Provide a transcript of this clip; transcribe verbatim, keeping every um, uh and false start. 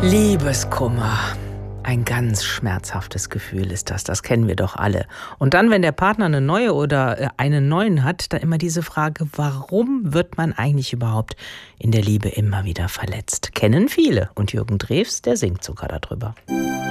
Liebeskummer. Ein ganz schmerzhaftes Gefühl ist das, das kennen wir doch alle. Und dann, wenn der Partner eine neue oder einen neuen hat, dann immer diese Frage, warum wird man eigentlich überhaupt in der Liebe immer wieder verletzt? Kennen viele. Und Jürgen Drews, der singt sogar darüber.